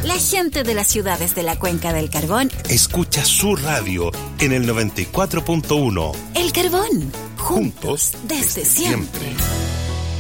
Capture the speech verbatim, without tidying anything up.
La gente de las ciudades de la Cuenca del Carbón escucha su radio en el noventa y cuatro punto uno. El Carbón, Juntos desde desde siempre. siempre.